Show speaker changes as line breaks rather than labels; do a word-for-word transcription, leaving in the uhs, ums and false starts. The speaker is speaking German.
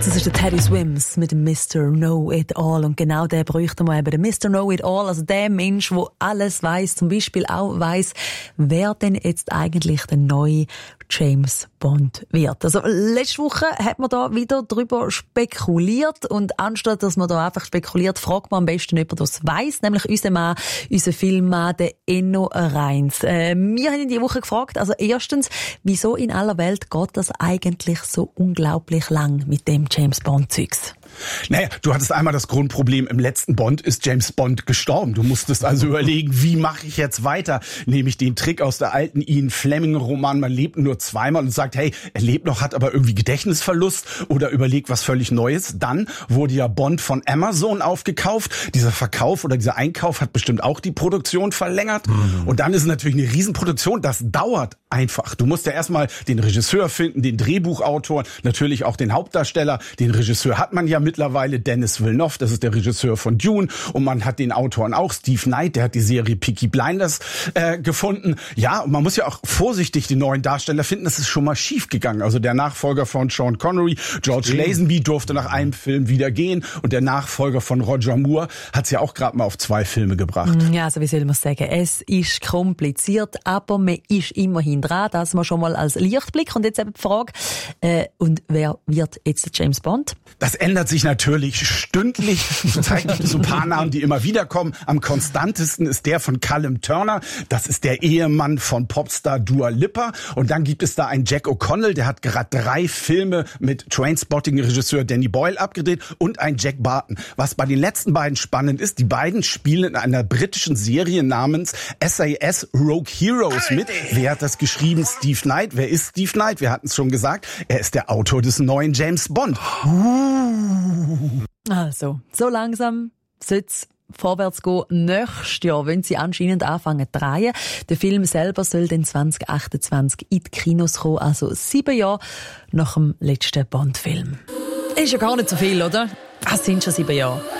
Das ist der Teddy Swims mit dem Mister Know-It-All. Und genau der bräuchten wir eben, der Mister Know-It-All, also der Mensch, der alles weiss, zum Beispiel auch weiss, wer denn jetzt eigentlich der neue James Bond wird. Also letzte Woche hat man da wieder drüber spekuliert und anstatt, dass man da einfach spekuliert, fragt man am besten jemanden, der es weiss, nämlich unser Mann, unser Filmmann, der Enno Reins. Äh, wir haben ihn diese Woche gefragt, also erstens, wieso in aller Welt geht das eigentlich so unglaublich lang mit dem James Bond-Zeugs?
Naja, du hattest einmal das Grundproblem, im letzten Bond ist James Bond gestorben. Du musstest also überlegen, wie mache ich jetzt weiter? Nehme ich den Trick aus der alten Ian Fleming-Roman, man lebt nur zweimal und sagt, hey, er lebt noch, hat aber irgendwie Gedächtnisverlust oder überlegt was völlig Neues. Dann wurde ja Bond von Amazon aufgekauft. Dieser Verkauf oder dieser Einkauf hat bestimmt auch die Produktion verlängert. Mhm. Und dann ist es natürlich eine Riesenproduktion. Das dauert einfach. Du musst ja erstmal den Regisseur finden, den Drehbuchautor, natürlich auch den Hauptdarsteller. Den Regisseur hat man ja mittlerweile, Denis Villeneuve, das ist der Regisseur von Dune. Und man hat den Autoren auch, Steve Knight, der hat die Serie Peaky Blinders äh, gefunden. Ja, und man muss ja auch vorsichtig den neuen Darsteller finden. Das ist schon mal schief gegangen. Also der Nachfolger von Sean Connery, George mhm. Lazenby, durfte nach einem Film wieder gehen. Und der Nachfolger von Roger Moore hat es ja auch gerade mal auf zwei Filme gebracht.
Ja, also wie soll man sagen, es ist kompliziert, aber man ist immerhin dran. Das mal schon mal als Lichtblick. Und jetzt eben die Frage, äh, und wer wird jetzt James Bond?
Das ändert sich natürlich stündlich. Zurzeit gibt es so ein paar Namen, die immer wieder kommen. Am konstantesten ist der von Callum Turner. Das ist der Ehemann von Popstar Dua Lipa. Und dann gibt es da einen Jack O'Connell, der hat gerade drei Filme mit Trainspotting-Regisseur Danny Boyle abgedreht und ein Jack Barton. Was bei den letzten beiden spannend ist, die beiden spielen in einer britischen Serie namens S A S Rogue Heroes mit. Wer hat das geschrieben? Steve Knight. Wer ist Steve Knight? Wir hatten es schon gesagt. Er ist der Autor des neuen James Bond.
Also, so langsam soll's vorwärts gehen. Nächstes Jahr wollen sie anscheinend anfangen zu drehen. Der Film selber soll dann zwanzig achtundzwanzig in die Kinos kommen, also sieben Jahre nach dem letzten Bond-Film. Ist ja gar nicht so viel, oder? Das sind schon sieben Jahre.